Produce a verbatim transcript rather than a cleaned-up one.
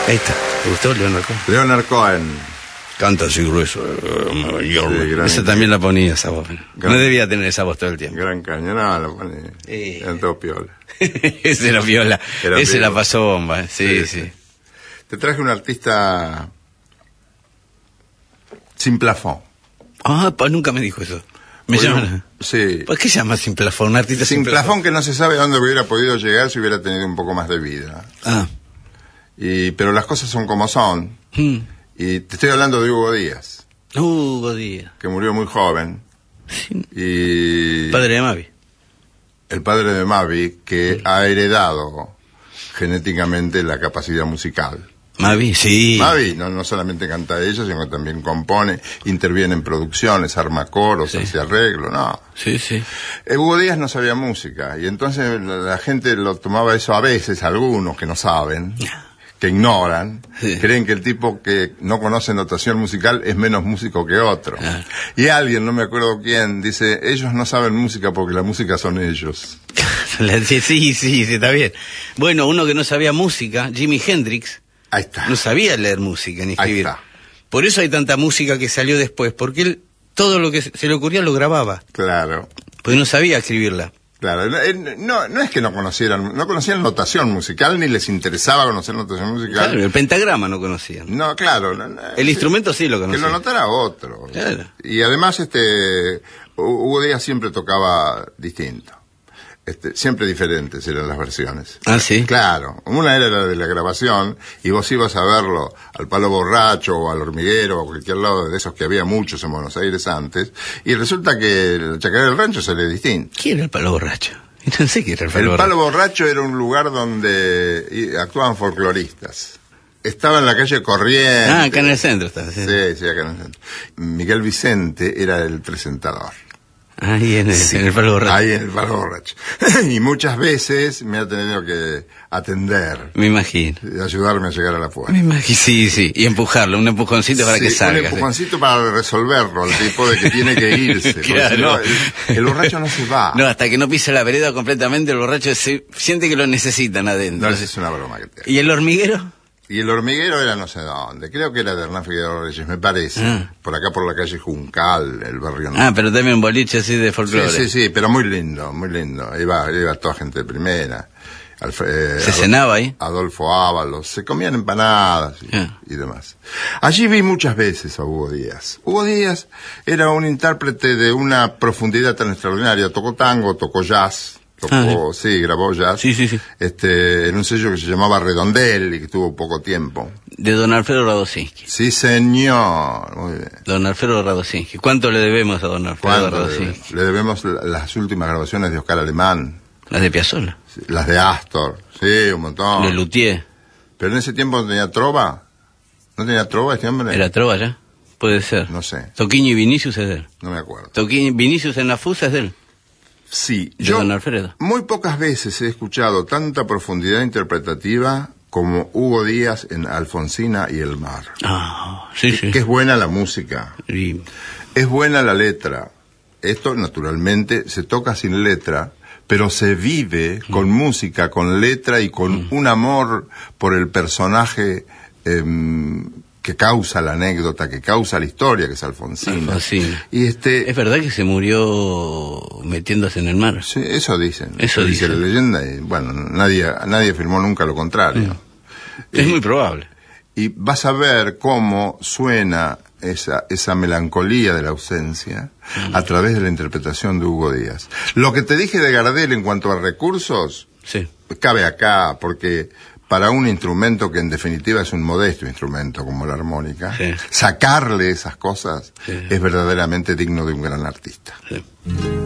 Ahí está. ¿Te gustó Leonard Cohen? Leonard Cohen. Canta así grueso. Sí, esa también la ponía, esa voz. Gran, no debía tener esa voz todo el tiempo. Gran caña, no, la ponía. Eh. Era todo piola. Ese era piola. Era Ese piola. La pasó bomba. ¿eh? Sí, sí, sí, sí. Te traje un artista sin plafón. Ah, pues nunca me dijo eso. Me bueno, llama. Sí. ¿Por qué se llama sin plafón? Un artista sin, sin plafón. plafón que no se sabe dónde hubiera podido llegar si hubiera tenido un poco más de vida. Ah. Y, pero las cosas son como son. Hmm. Y te estoy hablando de Hugo Díaz. Hugo Díaz. Que murió muy joven. Sí. Y padre de Mavi. El padre de Mavi, que hmm. ha heredado genéticamente la capacidad musical. Mavi, sí. Mavi no, no solamente canta ella, sino que también compone, interviene en producciones, arma coros, sí. hace arreglo, no. Sí, sí. Eh, Hugo Díaz no sabía música, y entonces la, la gente lo tomaba eso a veces, algunos que no saben, que ignoran, sí. creen que el tipo que no conoce notación musical es menos músico que otro. Ah. Y alguien, no me acuerdo quién, dice, ellos no saben música porque la música son ellos. sí, sí, sí, está bien. Bueno, uno que no sabía música, Jimi Hendrix, ahí está. No sabía leer música ni escribir. Ahí está. Por eso hay tanta música que salió después, porque él todo lo que se le ocurría lo grababa. Claro. Porque no sabía escribirla. Claro, no, no es que no conocieran, no conocían notación musical, ni les interesaba conocer notación musical. Claro, el pentagrama no conocían. No, claro. No, no, el instrumento sí lo conocían. Que lo notara otro. Claro. Y además, este, Hugo Díaz siempre tocaba distinto. Este, siempre diferentes eran las versiones. Ah, sí. Claro, una era la de la grabación y vos ibas a verlo al Palo Borracho o al Hormiguero o a cualquier lado de esos que había muchos en Buenos Aires antes, y resulta que el Chacarera del Rancho sale distinto. ¿Quién era el Palo Borracho? No sé quién era el Palo El Borracho. Palo Borracho era un lugar donde actuaban folcloristas. Estaba en la calle Corrientes. Ah, acá en el centro estaba. Sí, sí, sí acá en el centro. Miguel Vicente era el presentador. Ahí en el, sí, en el Palo Borracho. Ahí en el Palo Borracho. Y muchas veces me ha tenido que atender. Me imagino. Y ayudarme a llegar a la puerta. Me imagino, sí, sí. Y empujarlo, un empujoncito para sí, que salga. Un empujoncito sí. para resolverlo, al tipo de que tiene que irse. Claro. Si no, el, el borracho no se va. No, hasta que no pise la vereda completamente, el borracho se, siente que lo necesitan adentro. No, esa es una broma que te hago. ¿Y el hormiguero? Y el hormiguero era no sé dónde, creo que era de Hernán Figueroa Reyes, me parece, ah. por acá por la calle Juncal, el barrio. Ah, pero también boliche así de folclore. Sí, sí, sí, pero muy lindo, muy lindo, iba, iba toda gente de primera. Alf eh, ¿Se Adol cenaba ahí? Adolfo Ábalos, se comían empanadas y, ah. y demás. Allí vi muchas veces a Hugo Díaz. Hugo Díaz era un intérprete de una profundidad tan extraordinaria, tocó tango, tocó jazz. Tocó, ah, sí. sí, grabó jazz. Sí, sí, sí. Este, en un sello que se llamaba Redondel y que tuvo poco tiempo. De don Alfredo Radosinski. Sí, señor. Muy bien. Don Alfredo Radosinski. ¿Cuánto le debemos a don Alfredo Radosinski? Le, le debemos las últimas grabaciones de Oscar Alemán. Las de Piazzolla. Sí, las de Astor. Sí, un montón. De Luthier. Pero en ese tiempo no tenía trova. ¿No tenía trova este hombre? ¿Era trova ya? Puede ser. No sé. Toquinho y Vinicius es de él. No me acuerdo. Toquinho, Vinicius en la Fusa es de él. Sí, de yo don Alfredo. Muy pocas veces he escuchado tanta profundidad interpretativa como Hugo Díaz en Alfonsina y el mar. Ah, sí, que, sí. Que es buena la música. Sí. Es buena la letra. Esto, naturalmente, se toca sin letra, pero se vive mm. con música, con letra y con mm. un amor por el personaje eh, que causa la anécdota, que causa la historia, que es Alfonsina. Alfonsina. Y este, es verdad que se murió metiéndose en el mar. Sí, eso dicen. Eso, eso dice la leyenda y bueno, nadie, nadie afirmó nunca lo contrario. Mm. Es eh, muy probable. Y vas a ver cómo suena esa, esa melancolía de la ausencia mm. a través de la interpretación de Hugo Díaz. Lo que te dije de Gardel en cuanto a recursos, sí. cabe acá, porque para un instrumento que en definitiva es un modesto instrumento como la armónica, sí. sacarle esas cosas sí. es verdaderamente digno de un gran artista. Sí.